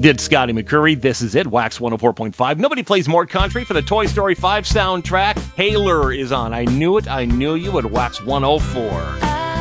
Did Scotty McCurry. This is it. Wax 104.5. Nobody plays more country for the Toy Story 5 soundtrack. Haylor is on. I knew it. I knew you at Wax 104.